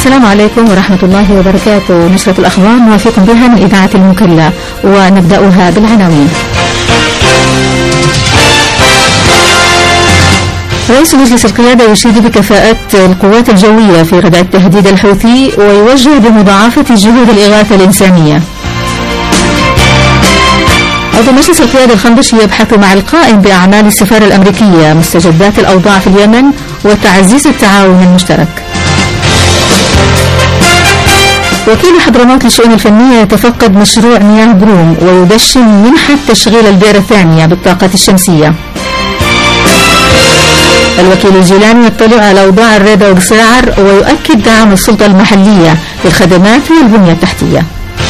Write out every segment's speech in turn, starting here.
السلام عليكم ورحمة الله وبركاته. نشرة الأخبار نوافيكم بها من إذاعة المكلا، ونبدأها بالعناوين. رئيس مجلس القيادة يشيد بكفاءة القوات الجوية في ردع التهديد الحوثي ويوجه بمضاعفة جهود الإغاثة الإنسانية. عضو مجلس القيادة الخنبشي يبحث مع القائم بأعمال السفارة الأمريكية مستجدات الأوضاع في اليمن وتعزيز التعاون المشترك. وكيل حضرموت للشؤون الفنية يتفقد مشروع مياه بروم ويدشن منحة تشغيل البئر الثانية بالطاقة الشمسية. الوكيل الجيلاني يطلع على أوضاع الريبة وبساعر ويؤكد دعم السلطة المحلية للخدمات والبنية التحتية.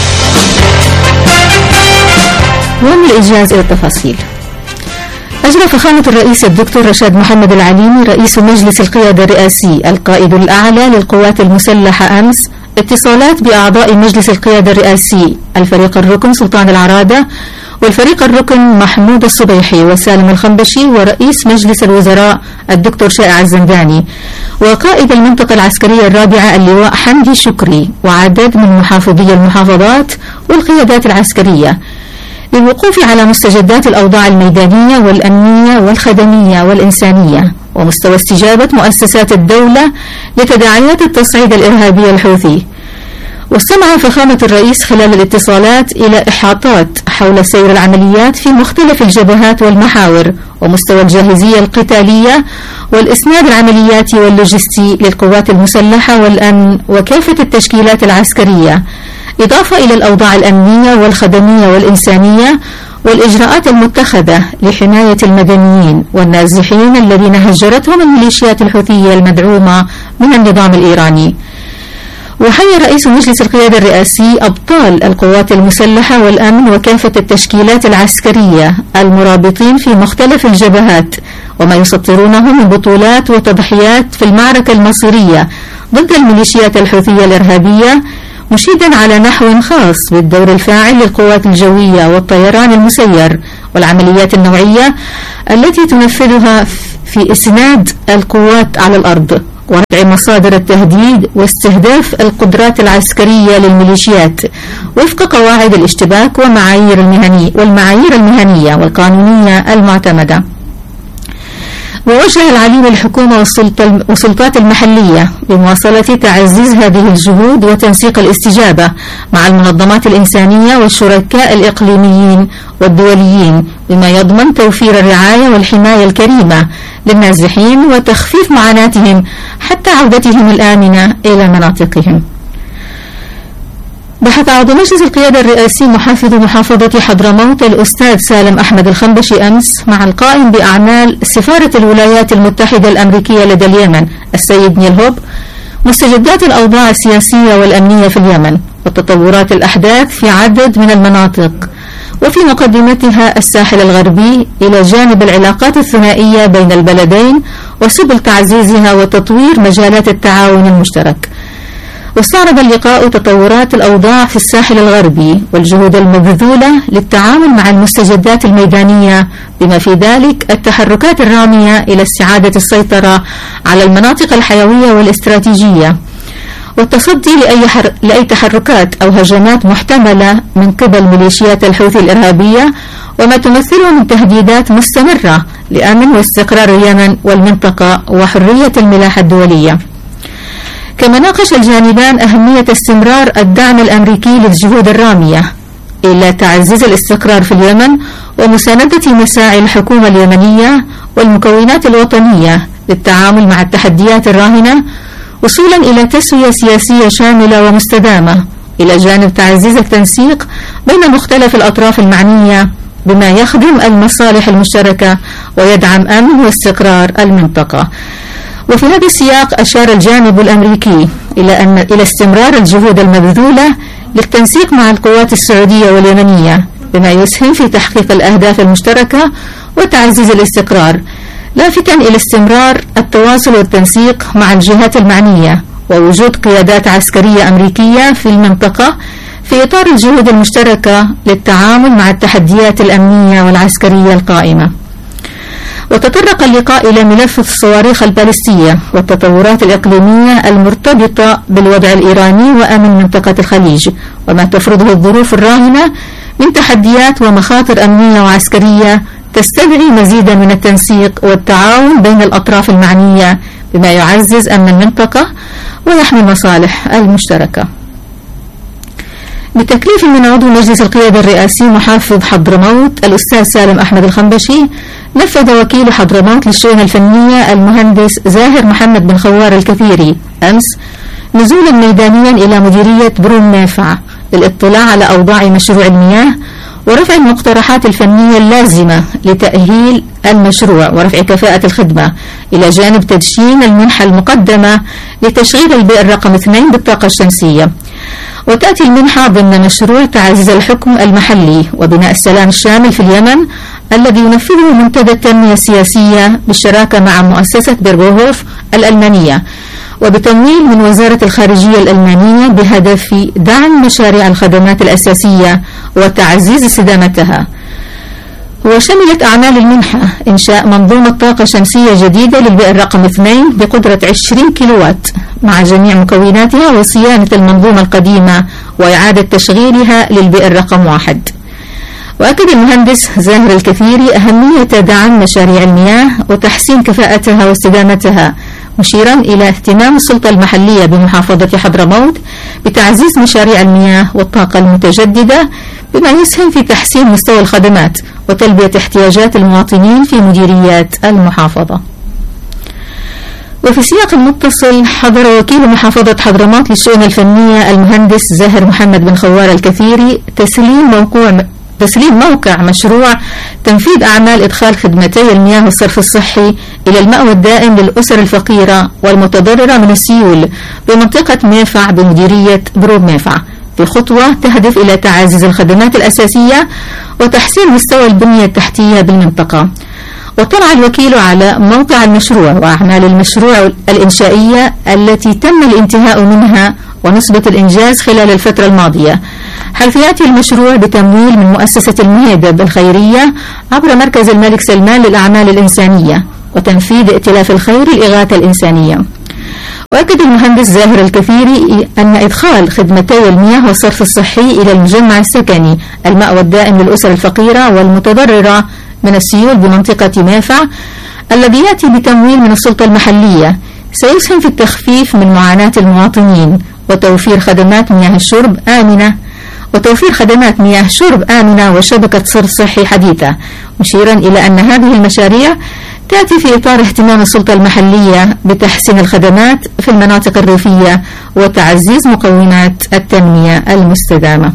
ومن الإيجاز إلى التفاصيل. أجرى فخامة الرئيس الدكتور رشاد محمد العليمي رئيس مجلس القيادة الرئاسي القائد الأعلى للقوات المسلحة أمس اتصالات بأعضاء مجلس القيادة الرئاسي الفريق الركن سلطان العرادة والفريق الركن محمود الصبيحي وسالم الخنبشي ورئيس مجلس الوزراء الدكتور شائع الزنداني وقائد المنطقة العسكرية الرابعة اللواء حمدي شكري وعدد من محافظي المحافظات والقيادات العسكرية للوقوف على مستجدات الأوضاع الميدانية والأمنية والخدمية والإنسانية ومستوى استجابة مؤسسات الدولة لتداعيات التصعيد الإرهابي الحوثي. واستمع فخامة الرئيس خلال الاتصالات إلى إحاطات حول سير العمليات في مختلف الجبهات والمحاور ومستوى الجاهزية القتالية والإسناد العملياتي واللوجستي للقوات المسلحة والأمن وكافة التشكيلات العسكرية، إضافة إلى الأوضاع الأمنية والخدمية والإنسانية والإجراءات المتخذة لحماية المدنيين والنازحين الذين هجرتهم الميليشيات الحوثية المدعومة من النظام الإيراني. وحيى رئيس مجلس القيادة الرئاسي أبطال القوات المسلحة والأمن وكافة التشكيلات العسكرية المرابطين في مختلف الجبهات وما يسطرونه من بطولات وتضحيات في المعركة المصيرية ضد الميليشيات الحوثية الإرهابية، مشيدا على نحو خاص بالدور الفاعل للقوات الجوية والطيران المسير والعمليات النوعية التي تنفذها في إسناد القوات على الأرض وردع مصادر التهديد واستهداف القدرات العسكرية للميليشيات وفق قواعد الاشتباك والمعايير المهنية والقانونية المعتمدة. ووجه العليم الحكومة والسلطات المحلية بمواصلة تعزيز هذه الجهود وتنسيق الاستجابة مع المنظمات الإنسانية والشركاء الإقليميين والدوليين بما يضمن توفير الرعاية والحماية الكريمة للنازحين وتخفيف معاناتهم حتى عودتهم الآمنة إلى مناطقهم. بحث عضو مجلس القيادة الرئاسي محافظ محافظة حضرموت الأستاذ سالم أحمد الخنبشي أمس مع القائم بأعمال سفارة الولايات المتحدة الأمريكية لدى اليمن السيد نيل هوب مستجدات الأوضاع السياسية والأمنية في اليمن وتطورات الأحداث في عدد من المناطق وفي مقدمتها الساحل الغربي إلى جانب العلاقات الثنائية بين البلدين وسبل تعزيزها وتطوير مجالات التعاون المشترك. واستعرض اللقاء تطورات الأوضاع في الساحل الغربي والجهود المبذولة للتعامل مع المستجدات الميدانية بما في ذلك التحركات الرامية إلى استعادة السيطرة على المناطق الحيوية والاستراتيجية والتصدي لأي تحركات أو هجمات محتملة من قبل ميليشيات الحوثي الإرهابية وما تمثله من تهديدات مستمرة لأمن واستقرار اليمن والمنطقة وحرية الملاحة الدولية. كما ناقش الجانبان أهمية استمرار الدعم الأمريكي للجهود الرامية إلى تعزيز الاستقرار في اليمن ومساندة مساعي الحكومة اليمنية والمكونات الوطنية للتعامل مع التحديات الراهنة وصولا إلى تسوية سياسية شاملة ومستدامة إلى جانب تعزيز التنسيق بين مختلف الأطراف المعنية بما يخدم المصالح المشتركة ويدعم أمن واستقرار المنطقة. وفي هذا السياق أشار الجانب الأمريكي إلى استمرار الجهود المبذولة للتنسيق مع القوات السعودية واليمنية بما يسهم في تحقيق الأهداف المشتركة وتعزيز الاستقرار، لافتا إلى استمرار التواصل والتنسيق مع الجهات المعنية ووجود قيادات عسكرية أمريكية في المنطقة في إطار الجهود المشتركة للتعامل مع التحديات الأمنية والعسكرية القائمة. وتطرق اللقاء إلى ملف الصواريخ البالستية والتطورات الإقليمية المرتبطة بالوضع الإيراني وأمن منطقة الخليج، وما تفرضه الظروف الراهنة من تحديات ومخاطر أمنية وعسكرية تستدعي مزيدا من التنسيق والتعاون بين الأطراف المعنية بما يعزز أمن المنطقة ويحمي المصالح المشتركة. بتكليف من عضو مجلس القيادة الرئاسي محافظ حضرموت الأستاذ سالم أحمد الخنبشي، نفذ وكيل حضرموت للشؤون الفنية المهندس زاهر محمد بن خوار الكثيري أمس نزولا ميدانيا إلى مديرية بروم نافع للاطلاع على أوضاع مشروع المياه ورفع المقترحات الفنية اللازمة لتأهيل المشروع ورفع كفاءة الخدمة، إلى جانب تدشين المنحة المقدمة لتشغيل البئر رقم 2 بالطاقة الشمسية. وتأتي المنحة ضمن مشروع تعزيز الحكم المحلي وبناء السلام الشامل في اليمن الذي ينفذه منتدى التنمية السياسية بالشراكة مع مؤسسة بيرغوهوف الألمانية وبتمويل من وزارة الخارجية الألمانية بهدف دعم مشاريع الخدمات الأساسية وتعزيز استدامتها. وشملت أعمال المنحة إنشاء منظومة طاقة شمسية جديدة للبئر رقم 2 بقدرة 20 كيلووات مع جميع مكوناتها وصيانة المنظومة القديمة وإعادة تشغيلها للبئر رقم 1. وأكد المهندس زاهر الكثيري أهمية دعم مشاريع المياه وتحسين كفاءتها واستدامتها، مشيرا إلى اهتمام السلطة المحلية بمحافظة حضرموت بتعزيز مشاريع المياه والطاقة المتجددة بما يسهم في تحسين مستوى الخدمات وتلبية احتياجات المواطنين في مديريات المحافظة. وفي سياق متصل، حضر وكيل محافظة حضرموت للشؤون الفنية المهندس زاهر محمد بن خوار الكثيري تسليم موقع مشروع تنفيذ أعمال إدخال خدمتي المياه والصرف الصحي إلى المأوى الدائم للأسر الفقيرة والمتضررة من السيول بمنطقة ميفع بمديرية بروم ميفع، في خطوة تهدف إلى تعزيز الخدمات الأساسية وتحسين مستوى البنية التحتية بالمنطقة. وطلع الوكيل على موقع المشروع وأعمال المشروع الإنشائية التي تم الانتهاء منها ونسبة الإنجاز خلال الفترة الماضية، حيث يأتي المشروع بتمويل من مؤسسة المهيدب الخيرية عبر مركز الملك سلمان للأعمال الإنسانية وتنفيذ ائتلاف الخير الإغاثة الإنسانية. وأكد المهندس زاهر الكثيري أن إدخال خدمتي المياه والصرف الصحي إلى المجمع السكني المأوى الدائم للأسر الفقيرة والمتضررة من السيول بمنطقة ميفع الذي يأتي بتمويل من السلطة المحلية سيسهم في التخفيف من معاناة المواطنين وتوفير خدمات مياه شرب آمنة وشبكة صرف صحي حديثة، مشيرا إلى أن هذه المشاريع تأتي في إطار اهتمام السلطة المحلية بتحسين الخدمات في المناطق الريفية وتعزيز مقومات التنمية المستدامة.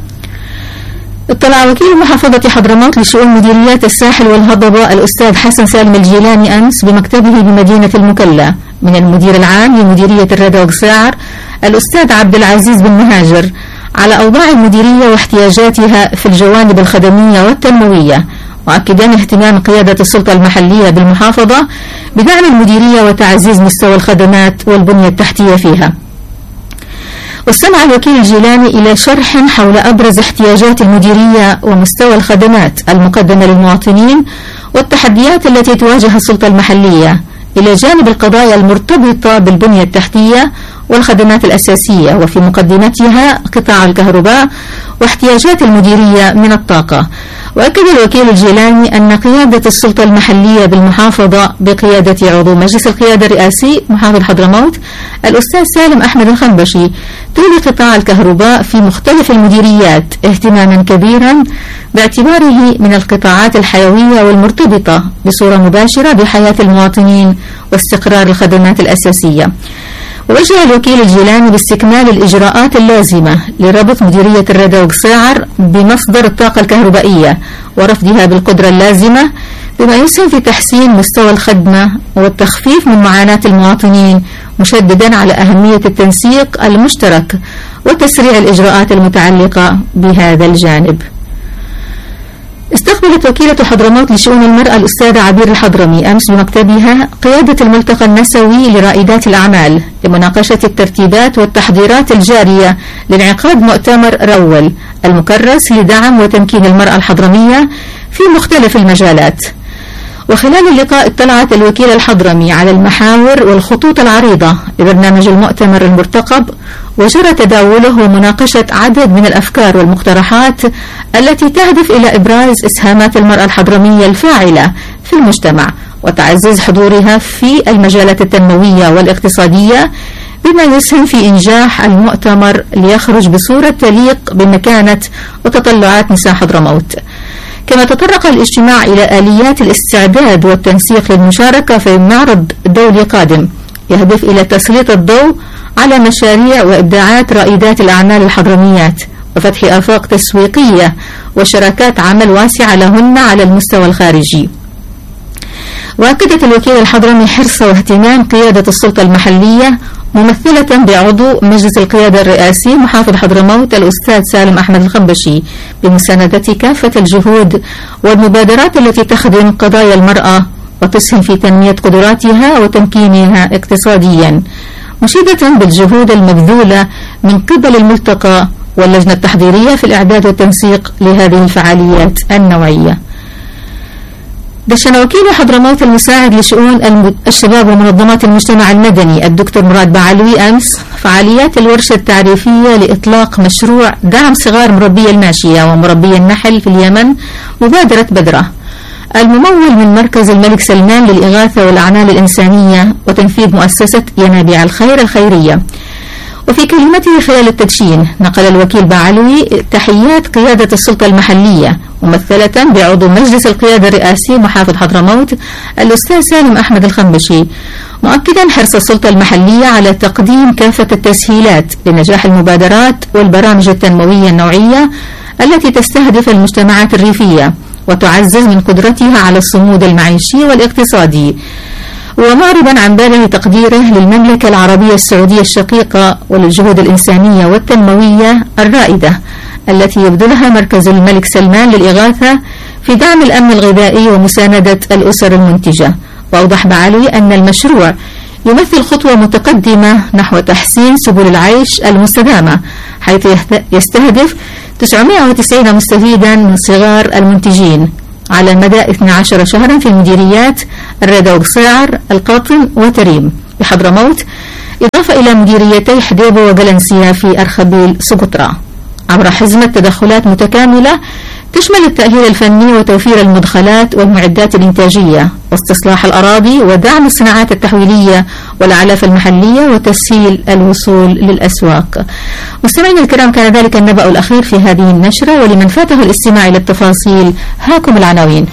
اطلع وكيل محافظة حضرموت لشؤون مديريات الساحل والهضبة الأستاذ حسن سالم الجيلاني أمس بمكتبه بمدينة المكلا من المدير العام لمديرية الردى وقصاعر الأستاذ عبد العزيز بن مهاجر على أوضاع المديرية واحتياجاتها في الجوانب الخدمية والتنموية، وأكدان اهتمام قيادة السلطة المحلية بالمحافظة بدعم المديرية وتعزيز مستوى الخدمات والبنية التحتية فيها. واستمع الوكيل الجيلاني إلى شرح حول أبرز احتياجات المديرية ومستوى الخدمات المقدمة للمواطنين والتحديات التي تواجه السلطة المحلية، إلى جانب القضايا المرتبطة بالبنية التحتية والخدمات الأساسية وفي مقدمتها قطاع الكهرباء واحتياجات المديرية من الطاقة. وأكد الوكيل الجيلاني أن قيادة السلطة المحلية بالمحافظة بقيادة عضو مجلس القيادة الرئاسي محافظ حضرموت الأستاذ سالم أحمد الخنبشي تولي قطاع الكهرباء في مختلف المديريات اهتماما كبيرا باعتباره من القطاعات الحيوية والمرتبطة بصورة مباشرة بحياة المواطنين واستقرار الخدمات الأساسية. ووجه الوكيل الجيلاني باستكمال الإجراءات اللازمة لربط مديرية الردى وقصاعر بمصدر الطاقة الكهربائية ورفضها بالقدرة اللازمة بما يسهم في تحسين مستوى الخدمة والتخفيف من معاناة المواطنين، مشددا على أهمية التنسيق المشترك وتسريع الإجراءات المتعلقة بهذا الجانب. استقبلت وكيلة حضرموت لشؤون المرأة الأستاذة عبير الحضرمي أمس بمكتبها قيادة الملتقى النسوي لرائدات الأعمال لمناقشة الترتيبات والتحضيرات الجارية لانعقاد مؤتمر رول المكرس لدعم وتمكين المرأة الحضرمية في مختلف المجالات. وخلال اللقاء اطلعت الوكيل الحضرمي على المحاور والخطوط العريضة لبرنامج المؤتمر المرتقب، وجرى تداوله ومناقشة عدد من الأفكار والمقترحات التي تهدف إلى إبراز إسهامات المرأة الحضرمية الفاعلة في المجتمع وتعزيز حضورها في المجالات التنموية والاقتصادية، بما يسهم في إنجاح المؤتمر ليخرج بصورة تليق بمكانة وتطلعات نساء حضرموت. كما تطرق الاجتماع إلى آليات الاستعداد والتنسيق للمشاركة في معرض دولي قادم يهدف إلى تسليط الضوء على مشاريع وإبداعات رائدات الأعمال الحضرميات وفتح آفاق تسويقية وشراكات عمل واسعة لهن على المستوى الخارجي. وأكدت الوكيل الحضرمي حرص واهتمام قيادة السلطة المحلية ممثلة بعضو مجلس القيادة الرئاسي محافظ حضرموت الأستاذ سالم أحمد الخنبشي بمساندة كافة الجهود والمبادرات التي تخدم قضايا المرأة وتسهم في تنمية قدراتها وتمكينها اقتصاديا، مشيدة بالجهود المبذولة من قبل الملتقى واللجنة التحضيرية في الإعداد والتنسيق لهذه الفعاليات النوعية. دشن وكيل حضرموت المساعد لشؤون الشباب ومنظمات المجتمع المدني الدكتور مراد بعلوي أمس فعاليات الورشة التعريفية لإطلاق مشروع دعم صغار مربي الماشية ومربي النحل في اليمن مبادرة بدرة، الممول من مركز الملك سلمان للإغاثة والأعمال الإنسانية وتنفيذ مؤسسة ينابيع الخير الخيرية. وفي كلمته خلال التدشين نقل الوكيل بعلوي تحيات قيادة السلطة المحلية ممثلة بعضو مجلس القيادة الرئاسي محافظ حضرموت الأستاذ سالم أحمد الخنبشي، مؤكدا حرص السلطة المحلية على تقديم كافة التسهيلات لنجاح المبادرات والبرامج التنموية النوعية التي تستهدف المجتمعات الريفية وتعزز من قدرتها على الصمود المعيشي والاقتصادي، ومعربا عن بالغ تقديره للمملكة العربية السعودية الشقيقة وللجهود الإنسانية والتنموية الرائدة التي يبذلها مركز الملك سلمان للإغاثة في دعم الأمن الغذائي ومساندة الأسر المنتجة. وأوضح بعلوي أن المشروع يمثل خطوة متقدمة نحو تحسين سبل العيش المستدامة، حيث يستهدف 990 مستفيدا من صغار المنتجين على مدى 12 شهرا في مديريات الريدة وقصيعر القاطن وتريم بحضرموت، إضافة إلى مديريتي حديبة وقلنسية في أرخبيل سقطرى، عبر حزمة تدخلات متكاملة تشمل التأهيل الفني وتوفير المدخلات والمعدات الإنتاجية واستصلاح الأراضي ودعم الصناعات التحويلية والأعلاف المحلية وتسهيل الوصول للأسواق. مستمعينا الكرام، كان ذلك النبأ الأخير في هذه النشرة، ولمن فاته الاستماع إلى التفاصيل هاكم العناوين.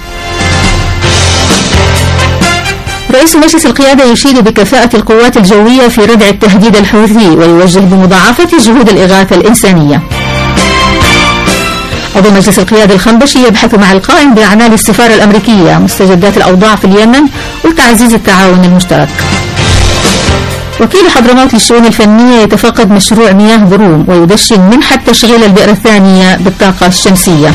رئيس مجلس القيادة يشيد بكفاءة القوات الجوية في ردع التهديد الحوثي ويوجه بمضاعفة جهود الإغاثة الإنسانية. عضو مجلس القيادة الخنبشي يبحث مع القائم بأعمال السفارة الأمريكية مستجدات الأوضاع في اليمن وتعزيز التعاون المشترك. وكيل حضرموت للشؤون الفنية يتفقد مشروع مياه بروم ويدشن منحة تشغيل البئر الثانية بالطاقة الشمسية.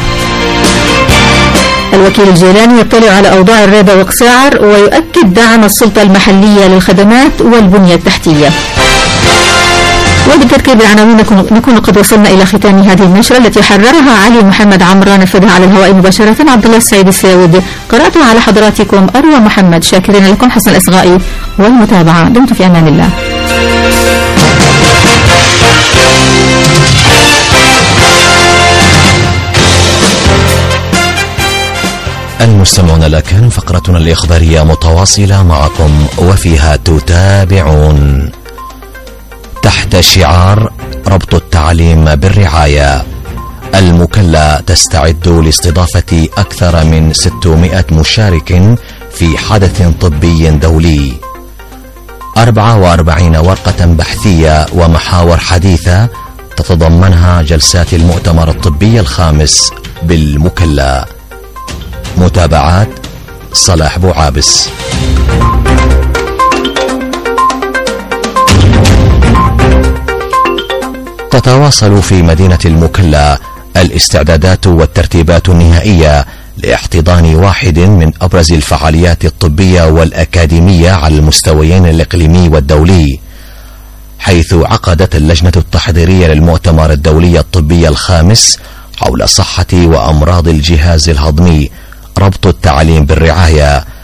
الوكيل الجيلاني يطلع على أوضاع الريدة وقصيعر ويؤكد دعم السلطة المحلية للخدمات والبنية التحتية. وبتركيب العناوين نكون قد وصلنا إلى ختام هذه النشرة التي حررها علي محمد عمران، نفذها على الهواء مباشرة عبد الله السعيد السيود، قرأتها على حضراتكم أروى محمد. شاكرين لكم حسن الإصغاء والمتابعة، دمتم في أمان الله. المستمعون الأكرام، فقرتنا الإخبارية متواصلة معكم وفيها تتابعون تحت شعار ربط التعليم بالرعاية. المكلا تستعد لاستضافة أكثر من 600 مشارك في حدث طبي دولي. 44 ورقة بحثية ومحاور حديثة تتضمنها جلسات المؤتمر الطبي الخامس بالمكلا. متابعات صلاح بوعابس. تتواصل في مدينة المكلا الاستعدادات والترتيبات النهائية لاحتضان واحد من أبرز الفعاليات الطبية والأكاديمية على المستويين الإقليمي والدولي، حيث عقدت اللجنة التحضيرية للمؤتمر الدولي الطبي الخامس حول صحة وأمراض الجهاز الهضمي ربط التعليم بالرعاية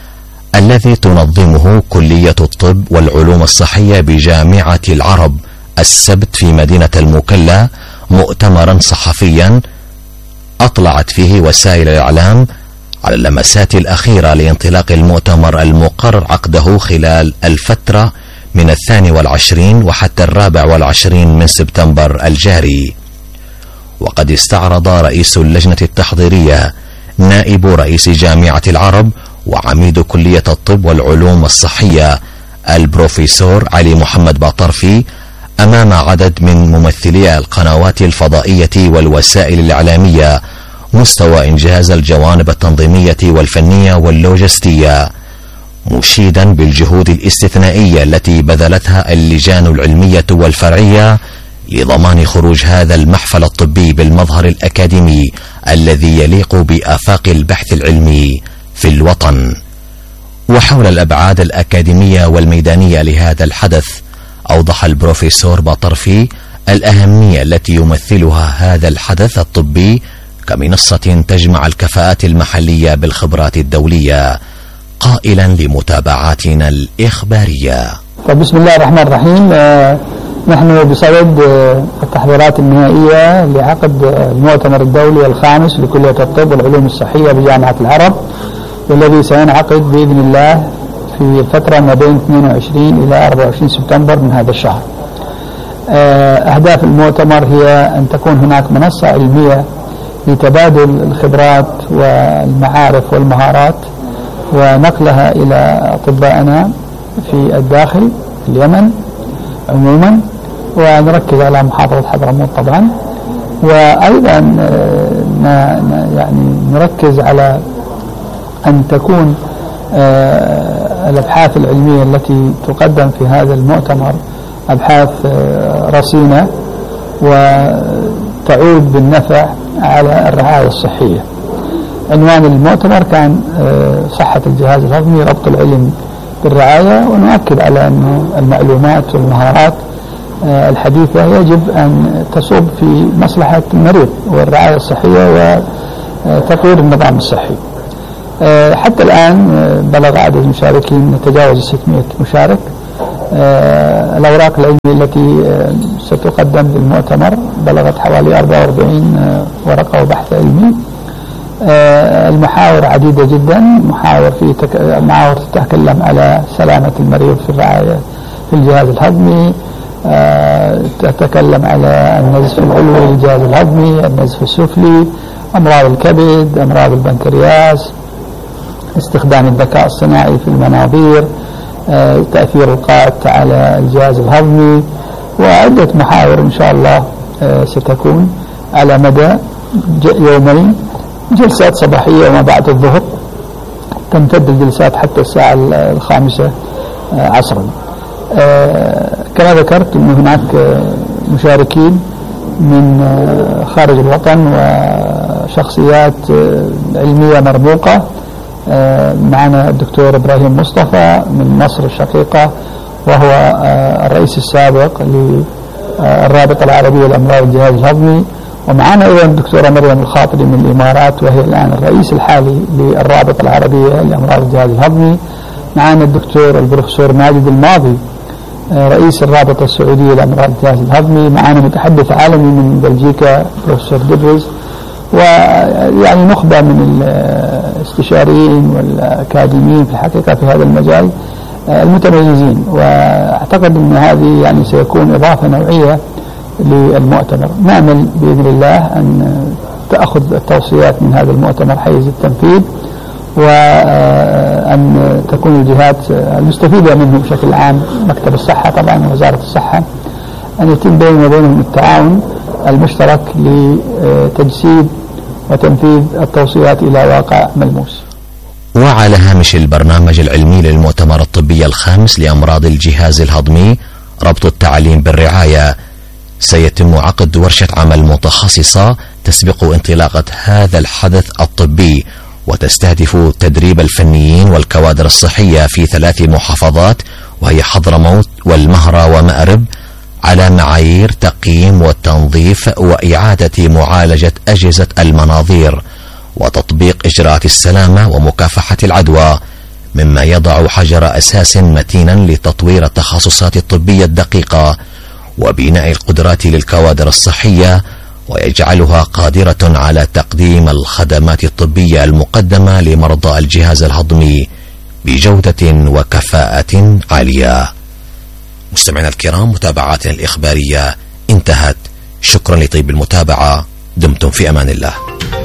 الذي تنظمه كلية الطب والعلوم الصحية بجامعة العرب السبت في مدينة المكلا مؤتمرا صحفيا أطلعت فيه وسائل الإعلام على اللمسات الأخيرة لانطلاق المؤتمر المقرر عقده خلال الفترة من 22 وحتى 24 من سبتمبر الجاري. وقد استعرض رئيس اللجنة التحضيرية نائب رئيس جامعة العرب وعميد كلية الطب والعلوم الصحية البروفيسور علي محمد باطرفي أمام عدد من ممثلي القنوات الفضائية والوسائل الإعلامية مستوى إنجاز الجوانب التنظيمية والفنية واللوجستية، مشيدا بالجهود الاستثنائية التي بذلتها اللجان العلمية والفرعية لضمان خروج هذا المحفل الطبي بالمظهر الأكاديمي الذي يليق بآفاق البحث العلمي في الوطن. وحول الأبعاد الأكاديمية والميدانية لهذا الحدث أوضح البروفيسور باطرفي الأهمية التي يمثلها هذا الحدث الطبي كمنصة تجمع الكفاءات المحلية بالخبرات الدولية، قائلا لمتابعاتنا الإخبارية. بسم الله الرحمن الرحيم. نحن بصدد التحضيرات النهائية لعقد المؤتمر الدولي الخامس لكلية الطب والعلوم الصحية بجامعة العرب، والذي سينعقد بإذن الله في الفترة ما بين 22 إلى 24 سبتمبر من هذا الشهر. أهداف المؤتمر هي أن تكون هناك منصة علمية لتبادل الخبرات والمعارف والمهارات ونقلها إلى أطبائنا في الداخل في اليمن عموما، ونركز على محافظة حضرموت طبعا، وأيضا يعني نركز على أن تكون الأبحاث العلمية التي تقدم في هذا المؤتمر أبحاث رصينة وتعود بالنفع على الرعاية الصحية. عنوان المؤتمر كان صحة الجهاز الهضمي، ربط العلم بالرعاية، ونؤكد على أن المعلومات والمهارات الحديثة يجب أن تصب في مصلحة المريض والرعاية الصحية وتطوير النظام الصحي. حتى الآن بلغ عدد المشاركين يتجاوز 600 مشارك. الأوراق العلمية التي ستقدم للمؤتمر بلغت حوالي 44 ورقة وبحث علمي. المحاور عديدة جدا، محاور تتكلم على سلامة المريض في الرعاية في الجهاز الهضمي، تتكلم على النزف العلوي للجهاز الهضمي، النزف السفلي، أمراض الكبد، أمراض البنكرياس، استخدام الذكاء الصناعي في المناظير، تأثير القات على الجهاز الهضمي، وعدة محاور إن شاء الله ستكون على مدى يومين، جلسات صباحية وما بعد الظهر، تمتد الجلسات حتى الساعة 5 عصرا. كما ذكرت أن هناك مشاركين من خارج الوطن وشخصيات علمية مرموقة. معنا الدكتور إبراهيم مصطفى من مصر الشقيقة، وهو الرئيس السابق للرابطة العربية لأمراض الجهاز الهضمي. ومعنا أيضا الدكتورة مريم الخاطري من الإمارات، وهي الآن الرئيس الحالي للرابطة العربية لأمراض الجهاز الهضمي. معنا الدكتور البروفيسور ماجد الماضي رئيس الرابطة السعودية لأمراض الجهاز الهضمي. معنا متحدث عالمي من بلجيكا بروفيسور دبرز، ويعني نخبة من الاستشاريين والأكاديميين في الحقيقة في هذا المجال المتميزين. وأعتقد أن هذه يعني سيكون إضافة نوعية للمؤتمر. نأمل بإذن الله أن تأخذ التوصيات من هذا المؤتمر حيز التنفيذ، وأن تكون الجهات المستفيدة منه بشكل عام، مكتب الصحة طبعا ووزارة الصحة، أن يتم بيننا وبينهم التعاون المشترك لتجسيد وتنفيذ التوصيات إلى واقع ملموس. وعلى هامش البرنامج العلمي للمؤتمر الطبي الخامس لأمراض الجهاز الهضمي ربط التعليم بالرعاية، سيتم عقد ورشة عمل متخصصة تسبق انطلاقة هذا الحدث الطبي، وتستهدف تدريب الفنيين والكوادر الصحية في 3 محافظات، وهي حضرموت والمهرة ومأرب، على معايير تقييم والتنظيف وإعادة معالجة أجهزة المناظير وتطبيق إجراءات السلامة ومكافحة العدوى مما يضع حجر أساس متينا لتطوير التخصصات الطبية الدقيقة وبناء القدرات للكوادر الصحية، ويجعلها قادرة على تقديم الخدمات الطبية المقدمة لمرضى الجهاز الهضمي بجودة وكفاءة عالية. مستمعينا الكرام، متابعاتنا الإخبارية انتهت. شكرا لطيب المتابعة. دمتم في أمان الله.